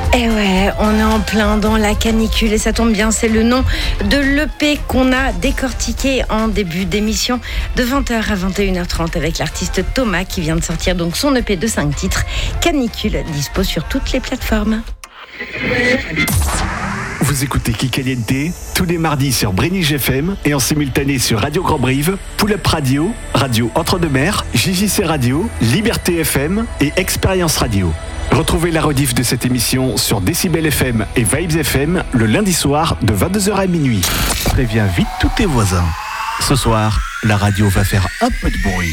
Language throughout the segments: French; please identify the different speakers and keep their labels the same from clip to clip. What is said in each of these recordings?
Speaker 1: Eh ouais, on est en plein dans la canicule et ça tombe bien, c'est le nom de l'EP qu'on a décortiqué en début d'émission de 20h à 21h30 avec l'artiste Thomas qui vient de sortir donc son EP de 5 titres. Canicule, dispo sur toutes les plateformes.
Speaker 2: Vous écoutez Kikaliente tous les mardis sur Brénige FM et en simultané sur Radio Grand Brive, Pull Up Radio, Radio Entre-deux-Mers, JJC Radio, Liberté FM et Expérience Radio. Retrouvez la rediff de cette émission sur Décibel FM et Vibes FM le lundi soir de 22h à minuit. Préviens vite tous tes voisins. Ce soir, la radio va faire un peu de bruit.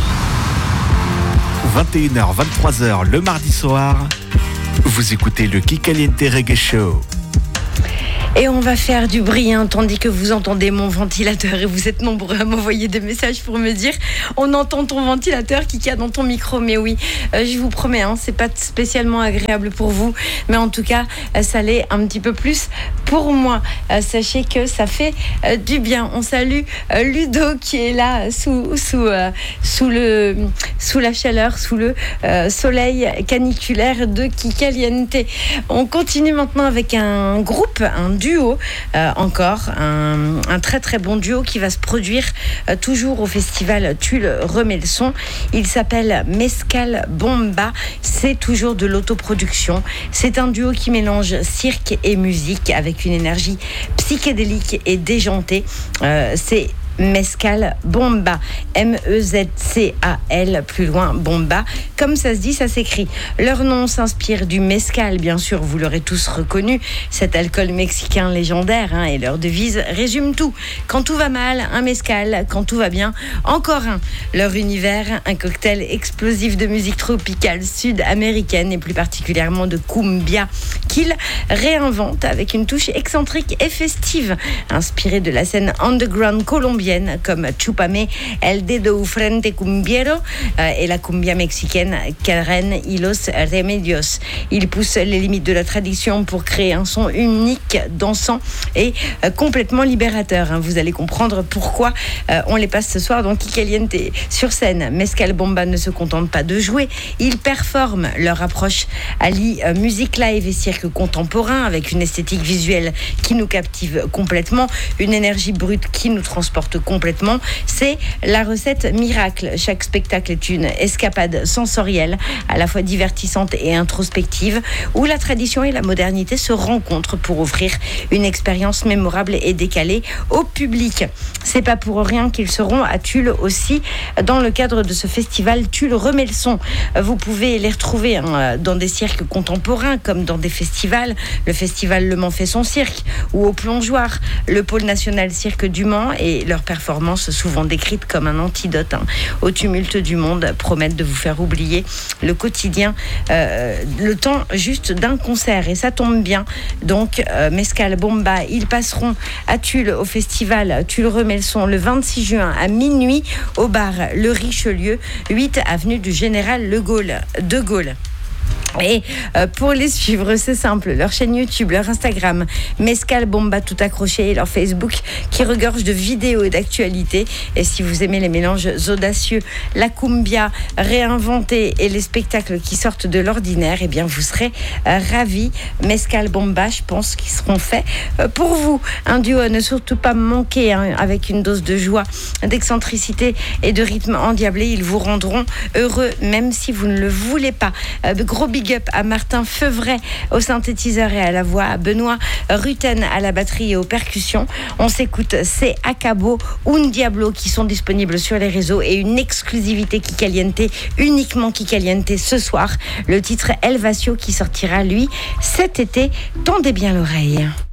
Speaker 2: 21h, 23h le mardi soir, vous écoutez le Kikaliente Reggae Show.
Speaker 1: Et on va faire du bruit, tandis que vous entendez mon ventilateur et vous êtes nombreux à m'envoyer des messages pour me dire on entend ton ventilateur qui a dans ton micro. Mais oui, je vous promets, c'est pas spécialement agréable pour vous, mais en tout cas, ça l'est un petit peu plus pour moi. Sachez que ça fait du bien. On salue Ludo qui est là sous la chaleur, sous le soleil caniculaire de Kikaliente. On continue maintenant avec un groupe, un duo, encore un très très bon duo qui va se produire toujours au festival Tulle remet le son. Il s'appelle Mescal Bomba. C'est toujours de l'autoproduction. C'est un duo qui mélange cirque et musique avec une énergie psychédélique et déjantée. C'est Mescal Bomba, M-E-Z-C-A-L, plus loin, Bomba. Comme ça se dit, ça s'écrit. Leur nom s'inspire du mezcal, bien sûr, vous l'aurez tous reconnu, cet alcool mexicain légendaire, et leur devise résume tout. Quand tout va mal, un mezcal. Quand tout va bien, encore un. Leur univers, un cocktail explosif de musique tropicale sud-américaine et plus particulièrement de cumbia qu'ils réinventent avec une touche excentrique et festive, inspirée de la scène underground colombienne comme Chupame, El Dedo Frente Cumbiero et la cumbia mexicaine Karen y los Remedios. Ils poussent les limites de la tradition pour créer un son unique, dansant et complètement libérateur. Vous allez comprendre pourquoi on les passe ce soir dans Kikaliente sur scène. Mescal Bomba ne se contente pas de jouer, ils performent. Leur approche allie musique live et cirque contemporain avec une esthétique visuelle qui nous captive complètement, une énergie brute qui nous transporte complètement. C'est la recette miracle. Chaque spectacle est une escapade sensorielle, à la fois divertissante et introspective, où la tradition et la modernité se rencontrent pour offrir une expérience mémorable et décalée au public. C'est pas pour rien qu'ils seront à Tulle aussi dans le cadre de ce festival Tulle remet le son. Vous pouvez les retrouver dans des cirques contemporains comme dans des festivals, le festival Le Mans fait son cirque, ou au Plongeoir, le pôle national cirque du Mans, et leurs performances, souvent décrites comme un antidote au tumulte du monde, promettent de vous faire oublier le quotidien, le temps juste d'un concert. Et ça tombe bien. Donc, Mescal Bomba, ils passeront à Tulle au festival Tulle remet le son le 26 juin à minuit au bar Le Richelieu, 8 avenue du Général de Gaulle. Et pour les suivre, c'est simple, leur chaîne YouTube, leur Instagram, Mescal Bomba tout accroché, et leur Facebook qui regorge de vidéos et d'actualités. Et si vous aimez les mélanges audacieux, la cumbia réinventée et les spectacles qui sortent de l'ordinaire, eh bien vous serez ravis. Mescal Bomba, je pense qu'ils seront faits pour vous. Un duo à ne surtout pas manquer, avec une dose de joie, d'excentricité et de rythme endiablé. Ils vous rendront heureux même si vous ne le voulez pas. Gros big up à Martin Feuvret au synthétiseur et à la voix, à Benoît Rutten à la batterie et aux percussions. On s'écoute C'est Acabo, Un Diablo qui sont disponibles sur les réseaux et une exclusivité Kikaliente, uniquement Kikaliente ce soir. Le titre Elvasio qui sortira lui cet été. Tendez bien l'oreille.